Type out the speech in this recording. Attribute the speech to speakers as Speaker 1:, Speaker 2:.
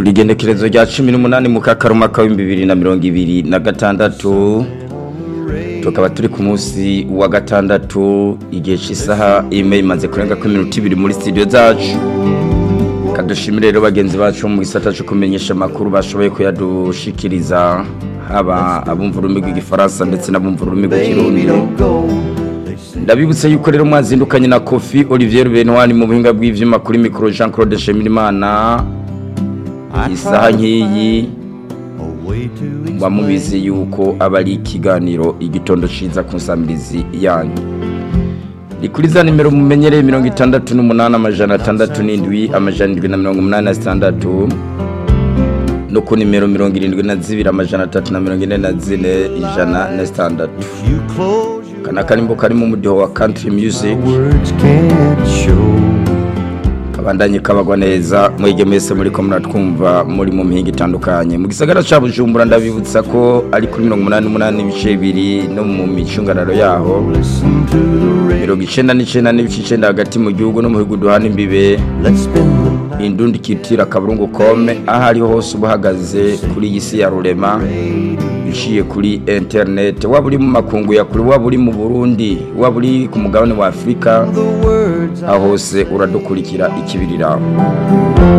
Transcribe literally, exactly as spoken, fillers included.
Speaker 1: turi igenekerezo rya cumi n'umunani mu kakarumaka w'ibihumbi bibiri na mirongo ibiri na gatandatu tukaba turi ku munsi wa gatandatu igihe cy'isaha imwe imaze kurenga ku minota ibiri muri studio zacu kadushimire rero bagenzi bacu mu gisata cyo kumenyesha makuru bashoboye kuyadushikiriza haba abumva ururimi rw'igifaransa ndetse n'abumva ururimi rw'ikirundi. Ndabibutse yuko rero mwazindukanye na Kofi Olivier Benwani mu buhinga bw'ivyuma kuri micro Jean Claude Shemirimana. Isaha nkiyi bamubizi yuko abari ikiganiro igitondo ciza kunsamirizi yanyu. Likuriza nimero mumenyereye mirongo itandatu n'umunani amajana atandatu n'indwi amajana indwi na mirongo umunani na zitandatu no ku nimero mirongo irindwi na zibiri amajana atatu na mirongo ine na zine ijana na zitandatu. Kana karimbo kari mu mudiho wa country music kabandanye kabagwa neza mwege mese muri ko muratwumva muri mu mihinga itandukanye mu gisagara ca Bujumbura. Ndabibutsa ko ari kuri mirongo umunani n'umunani n'ibice bibiri no mu micungararo yaho mirongo icenda n'icenda n'ibice icenda hagati mu gihugu no mu bihugu duhana imbibe indundi kitira kaburungu kome ahari hose ubuhagaze kuri yisi ya rurema bishiye kuri internet waba uri mu makungu ya kuri waba uri mu Burundi waba uri ku mugabane wa Afrika aho hose uradukurikira ikibirira.